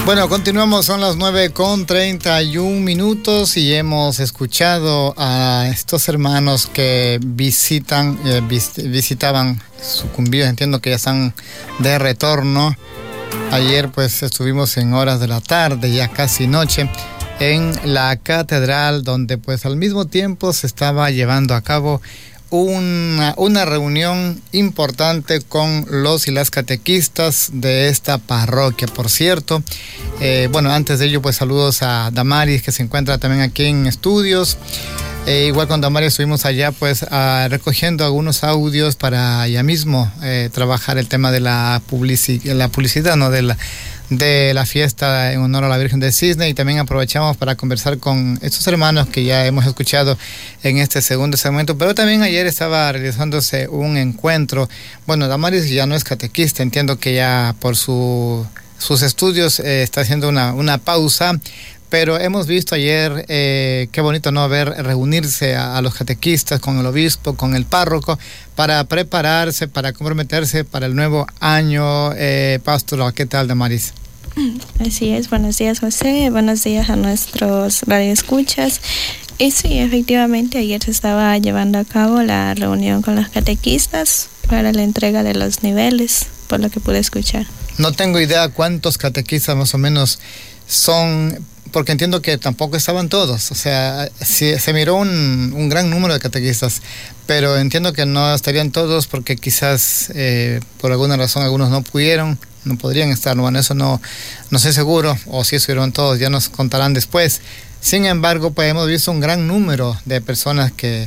Bueno, continuamos, son las 9:31 y hemos escuchado a estos hermanos que visitaban Sucumbíos. Entiendo que ya están de retorno. Ayer pues estuvimos en horas de la tarde, ya casi noche, en la catedral, donde pues al mismo tiempo se estaba llevando a cabo una reunión importante con los y las catequistas de esta parroquia. Por cierto, bueno, antes de ello pues saludos a Damaris, que se encuentra también aquí en estudios. Igual con Damaris estuvimos allá pues recogiendo algunos audios para ya mismo trabajar el tema de la publicidad, ¿no? de la fiesta en honor a la Virgen del Cisne, y también aprovechamos para conversar con estos hermanos que ya hemos escuchado en este segundo segmento. Pero también ayer estaba realizándose un encuentro. Bueno, Damaris ya no es catequista, entiendo que ya por sus estudios está haciendo una pausa, pero hemos visto ayer, qué bonito, ¿no?, ver reunirse a los catequistas con el obispo, con el párroco, para prepararse, para comprometerse para el nuevo año pastoral. ¿Qué tal, Damaris? Así es, buenos días, José, buenos días a nuestros radioescuchas. Y sí, efectivamente, ayer se estaba llevando a cabo la reunión con los catequistas para la entrega de los niveles, por lo que pude escuchar. No tengo idea cuántos catequistas más o menos son, porque entiendo que tampoco estaban todos. O sea, se miró un gran número de catequistas, pero entiendo que no estarían todos porque quizás por alguna razón algunos no podrían estar. Bueno, eso no estoy seguro, o si estuvieron todos, ya nos contarán después. Sin embargo, pues hemos visto un gran número de personas que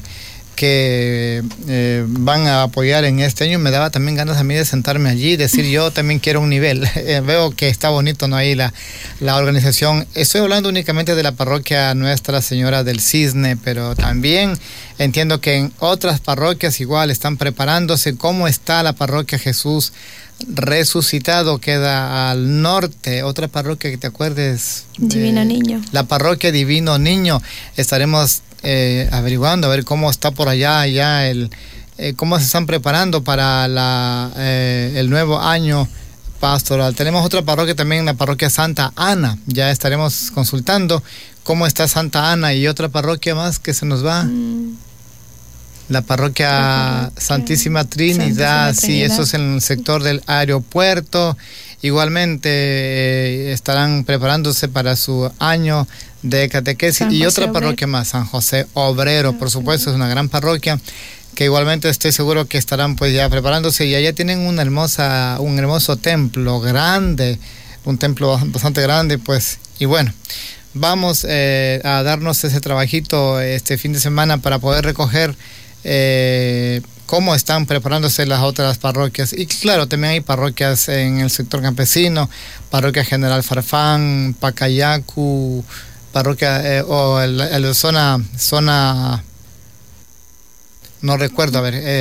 van a apoyar en este año. Me daba también ganas a mí de sentarme allí y decir, yo también quiero un nivel. Veo que está bonito, ¿no?, ahí la organización. Estoy hablando únicamente de la parroquia Nuestra Señora del Cisne, pero también entiendo que en otras parroquias igual están preparándose. ¿Cómo está la parroquia Jesús Resucitado? Queda al norte, otra parroquia que te acuerdes. Divino Niño. La parroquia Divino Niño. Estaremos averiguando a ver cómo está por allá ya cómo se están preparando para el nuevo año pastoral. Tenemos otra parroquia también, la parroquia Santa Ana. Ya estaremos consultando cómo está Santa Ana, y otra parroquia más que se nos va. La parroquia Santísima Trinidad, sí, eso es en el sector del aeropuerto. Igualmente estarán preparándose para su año de catequesis. Y otra parroquia más, San José Obrero, por supuesto, es una gran parroquia que igualmente estoy seguro que estarán pues ya preparándose, y allá tienen un hermoso templo grande, un templo bastante grande, pues. Y bueno, vamos a darnos ese trabajito este fin de semana para poder recoger cómo están preparándose las otras parroquias. Y claro, también hay parroquias en el sector campesino, parroquia General Farfán, Pacayacu, parroquia o zona, no recuerdo, a ver,